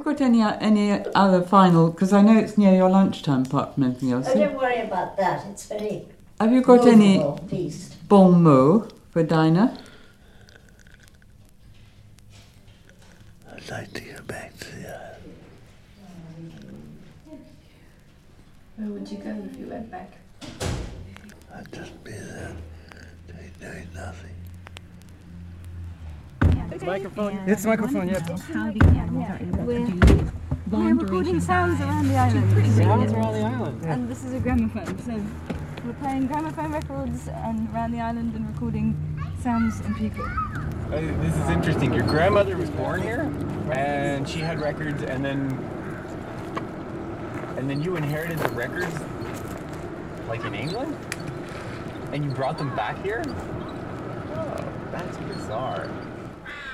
got any other final? Because I know it's near your lunchtime, apart from anything else. Oh, don't worry about that. It's very. Have you got any feast. bon mot for Dinah? I'd like to go back to the island. Where would you go if you went back? I'd just be there doing nothing. It's microphone. It's the microphone, yeah. How the animals are able to do We're recording sounds around the island. Sounds around the island. Yeah. And this is a gramophone, so we're playing gramophone records and around the island and recording sounds and people. This is interesting. Your grandmother was born here, and she had records, and then you inherited the records, like in England, and you brought them back here. Oh, that's bizarre.